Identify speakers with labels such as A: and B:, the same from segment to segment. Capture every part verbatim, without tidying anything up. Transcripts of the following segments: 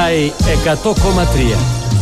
A: Sky εκατό κόμμα τρία.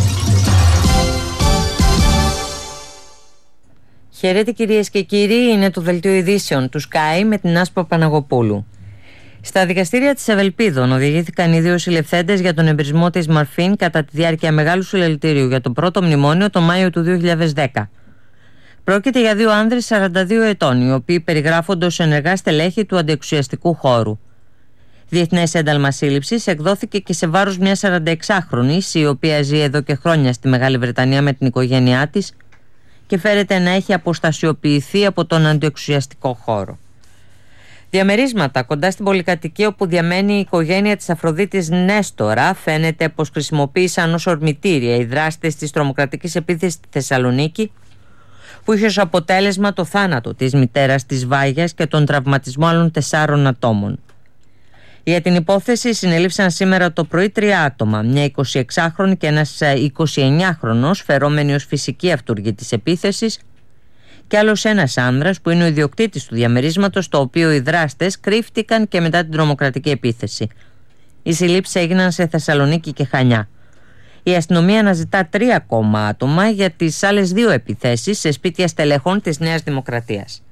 B: Χαίρετε κυρίες και κύριοι, είναι το δελτίο ειδήσεων του Sky με την Άσπα Παναγοπούλου. Στα δικαστήρια της Ευελπίδων οδηγήθηκαν οι δύο συλληφθέντες για τον εμπρισμό της Μαρφίν κατά τη διάρκεια μεγάλου συλλαλητήριου για το πρώτο μνημόνιο τον Μάιο του δύο χιλιάδες δέκα. Πρόκειται για δύο άνδρες σαράντα δύο ετών, οι οποίοι περιγράφονται ως ενεργά στελέχη του αντιεξουσιαστικού χώρου. Διεθνές ένταλμα σύλληψης εκδόθηκε και σε βάρος μιας σαρανταεξάχρονης, η οποία ζει εδώ και χρόνια στη Μεγάλη Βρετανία με την οικογένειά της και φέρεται να έχει αποστασιοποιηθεί από τον αντιεξουσιαστικό χώρο. Διαμερίσματα κοντά στην πολυκατοικία όπου διαμένει η οικογένεια της Αφροδίτης Νέστορα φαίνεται πως χρησιμοποίησαν ως ορμητήρια οι δράστες της τρομοκρατικής επίθεσης στη Θεσσαλονίκη, που είχε ως αποτέλεσμα το θάνατο της μητέρας της Βάγιας και τον τραυματισμό άλλων τεσσάρων ατόμων. Για την υπόθεση συνελήφθησαν σήμερα το πρωί τρία άτομα, μια εικοσιεξάχρονη και ένας εικοσιεννιάχρονος φερόμενοι ως φυσική αυτούργοι της επίθεσης και άλλος ένας άνδρας που είναι ο ιδιοκτήτης του διαμερίσματος, το οποίο οι δράστες κρύφτηκαν και μετά την τρομοκρατική επίθεση. Οι συλλήψεις έγιναν σε Θεσσαλονίκη και Χανιά. Η αστυνομία αναζητά τρία ακόμα άτομα για τις άλλες δύο επιθέσεις σε σπίτια στελεχών της Νέας Δημοκρατίας.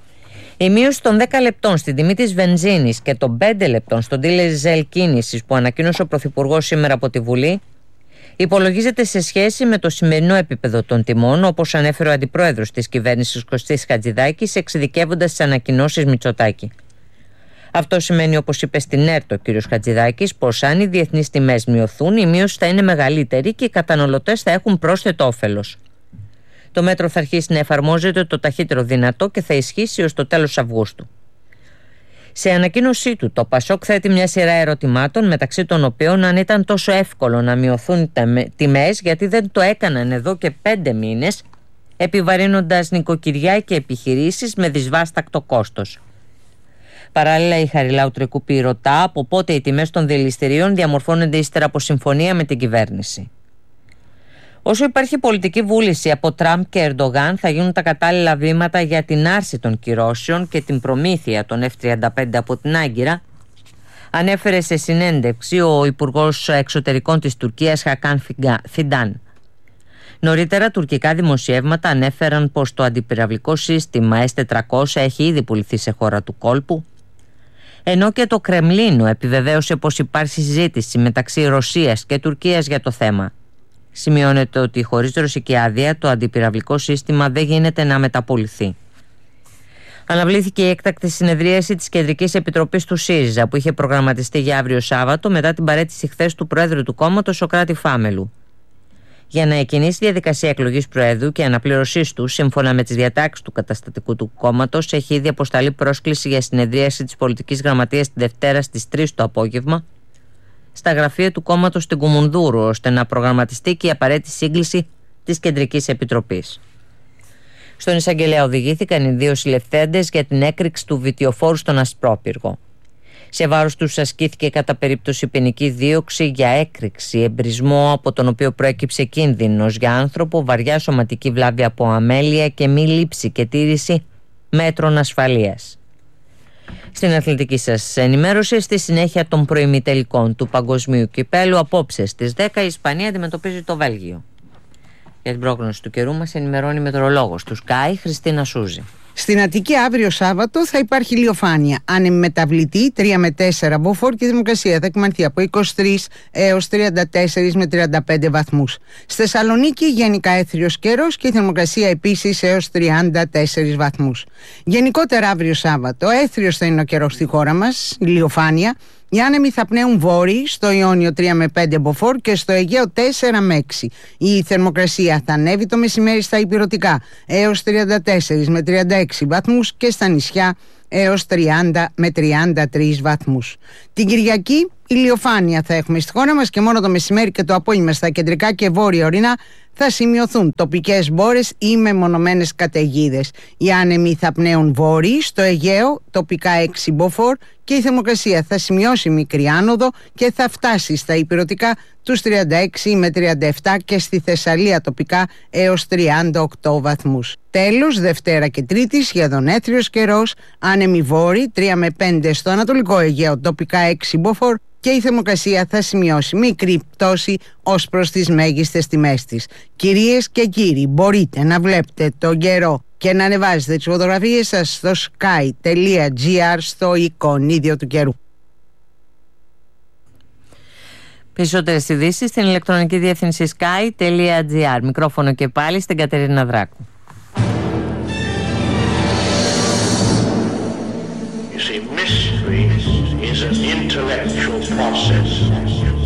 B: Η μείωση των δέκα λεπτών στην τιμή της βενζίνης και των πέντε λεπτών στον ντίζελ κίνησης που ανακοίνωσε ο Πρωθυπουργός σήμερα από τη Βουλή υπολογίζεται σε σχέση με το σημερινό επίπεδο των τιμών, όπως ανέφερε ο Αντιπρόεδρος της κυβέρνησης Κωστής Χατζηδάκης, εξειδικεύοντας τις ανακοινώσεις Μητσοτάκη. Αυτό σημαίνει, όπως είπε στην ΕΡΤ ο κ. Χατζηδάκης, πως αν οι διεθνείς τιμές μειωθούν, η μείωση θα είναι μεγαλύτερη και οι καταναλωτές θα έχουν πρόσθετο όφελος. Το μέτρο θα αρχίσει να εφαρμόζεται το ταχύτερο δυνατό και θα ισχύσει ως το τέλος Αυγούστου. Σε ανακοίνωσή του, το Πασόκ θέτει μια σειρά ερωτημάτων, μεταξύ των οποίων αν ήταν τόσο εύκολο να μειωθούν οι τιμές, γιατί δεν το έκαναν εδώ και πέντε μήνες, επιβαρύνοντας νοικοκυριά και επιχειρήσεις με δυσβάστακτο κόστος. Παράλληλα, η Χαριλάου Τρικούπη ρωτά από πότε οι τιμές των διελιστηρίων διαμορφώνονται ύστερα από συμφωνία με την κυβέρνηση. Όσο υπάρχει πολιτική βούληση από Τραμπ και Ερντογάν, θα γίνουν τα κατάλληλα βήματα για την άρση των κυρώσεων και την προμήθεια των εφ τριάντα πέντε από την Άγκυρα, ανέφερε σε συνέντευξη ο Υπουργός Εξωτερικών της Τουρκίας Χακάν Φιντάν. Νωρίτερα, τουρκικά δημοσιεύματα ανέφεραν πως το αντιπυραυλικό σύστημα ες τετρακόσια έχει ήδη πουληθεί σε χώρα του κόλπου, ενώ και το Κρεμλίνο επιβεβαίωσε πως υπάρχει συζήτηση μεταξύ Ρωσίας και Τουρκίας για το θέμα. Σημειώνεται ότι χωρίς ρωσική άδεια το αντιπυραυλικό σύστημα δεν γίνεται να μεταποληθεί. Αναβλήθηκε η έκτακτη συνεδρίαση της Κεντρικής Επιτροπής του ΣΥΡΙΖΑ που είχε προγραμματιστεί για αύριο Σάββατο μετά την παραίτηση χθες του Προέδρου του κόμματος Σωκράτη Φάμελου. Για να εκκινήσει η διαδικασία εκλογής Προέδρου και αναπλήρωσής του, σύμφωνα με τις διατάξεις του καταστατικού του κόμματος, έχει ήδη αποσταλεί πρόσκληση για συνεδρίαση της Πολιτικής Γραμματείας τη Δευτέρα στις τρεις το απόγευμα στα γραφεία του κόμματος στην Κουμουνδούρου, ώστε να προγραμματιστεί και η απαραίτητη σύγκληση της Κεντρικής Επιτροπής. Στον εισαγγελέα οδηγήθηκαν οι δύο συλληφθέντες για την έκρηξη του βιτιοφόρου στον Ασπρόπυργο. Σε βάρος τους ασκήθηκε κατά περίπτωση ποινική δίωξη για έκρηξη, εμπρισμό από τον οποίο προέκυψε κίνδυνος για άνθρωπο, βαριά σωματική βλάβη από αμέλεια και μη λήψη και τήρηση μέτρων ασφαλείας. Στην αθλητική σας ενημέρωση, στη συνέχεια των προημιτελικών του Παγκοσμίου Κυπέλου, απόψε στις δέκα η Ισπανία αντιμετωπίζει το Βέλγιο. Για την πρόγνωση του καιρού μας ενημερώνει η μετεωρολόγος του Sky, Χριστίνα Σούζη.
C: Στην Αττική αύριο Σάββατο θα υπάρχει ηλιοφάνεια. Άνεμη μεταβλητή τρία με τέσσερα μποφόρ και η θερμοκρασία θα εκμανθεί από είκοσι τρεις έως τριάντα τέσσερα με τριάντα πέντε βαθμούς. Στη Θεσσαλονίκη γενικά έθριος καιρός και η θερμοκρασία επίσης έως τριάντα τέσσερα βαθμούς. Γενικότερα αύριο Σάββατο έθριος θα είναι ο καιρός στη χώρα μας, ηλιοφάνεια. Οι άνεμοι θα πνέουν βόρειοι, στο Ιόνιο τρία με πέντε μποφόρ και στο Αιγαίο τέσσερα με έξι. Η θερμοκρασία θα ανέβει το μεσημέρι στα ηπειρωτικά έως τριάντα τέσσερα με τριάντα έξι βαθμούς και στα νησιά έως τριάντα με τριάντα τρεις βαθμούς. Την Κυριακή ηλιοφάνεια θα έχουμε στη χώρα μας και μόνο το μεσημέρι και το απόγευμα στα κεντρικά και βόρεια ορεινά θα σημειωθούν τοπικές μπόρες ή μεμονωμένες καταιγίδες. Οι άνεμοι θα πνέουν βόρειοι, στο Αιγαίο τοπικά έξι μποφόρ και η θερμοκρασία θα σημειώσει μικρή άνοδο και θα φτάσει στα ηπειρωτικά τους τριάντα έξι με τριάντα επτά και στη Θεσσαλία τοπικά έως τριάντα οκτώ βαθμούς. Τέλος, Δευτέρα και Τρίτη σχεδόν έθριος καιρός, άνεμοι βόρειοι τρία με πέντε στο Ανατολικό Αιγαίο τοπικά έξι μποφόρ και η θερμοκρασία θα σημειώσει μικρή πτώση ως προς τις μέγιστες τιμές της. Κυρίες και κύριοι, μπορείτε να βλέπετε τον καιρό και να ανεβάζετε τις φωτογραφίες σας στο sky τελεία gr, στο εικονίδιο του καιρού.
B: Περισσότερες ειδήσεις στην ηλεκτρονική διεύθυνση sky τελεία gr. Μικρόφωνο και πάλι στην Κατερίνα Δράκου.
D: You see, mystery is an intellectual process.